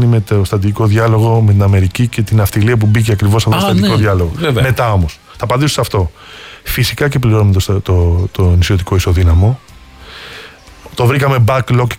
με το στρατηγικό διάλογο με την Αμερική και την αυτιλία που μπήκε ακριβώς από το στρατηγικό διάλογο. Βέβαια. Μετά όμως. Θα απαντήσω σε αυτό. Φυσικά και πληρώνουμε το νησιωτικό ισοδύναμο. Το βρήκαμε backlog